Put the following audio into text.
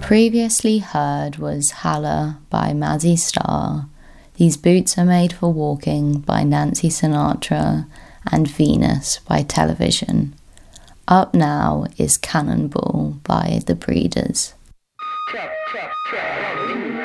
previously heard was Hala by Mazzy Star, These Boots Are Made for Walking by Nancy Sinatra, and Venus by Television. Up now is Cannonball by The Breeders. Chop, chop, chop.